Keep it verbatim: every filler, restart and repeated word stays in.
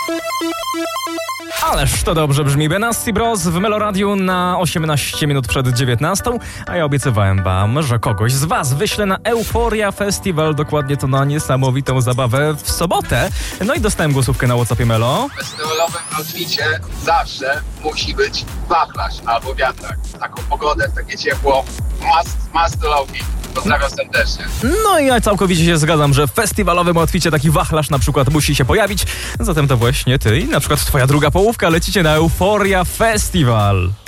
Ależ to dobrze brzmi. Benassi Bros w Meloradiu na osiemnaście minut przed dziewiętnastą, a ja obiecywałem wam, że kogoś z was wyślę na Euphoria Festival, dokładnie to na niesamowitą zabawę w sobotę. No i dostałem głosówkę na WhatsAppie Melo. W festiwalowym outficie zawsze musi być wachlarz albo wiatrak. W taką pogodę, w takie ciepło, must, must to outfit. Pozdrawiam serdecznie. No i ja całkowicie się zgadzam, że w festiwalowym outficie taki wachlarz na przykład musi się pojawić. Zatem to właśnie ty i na przykład twoja druga połówka lecicie na Euphoria Festival.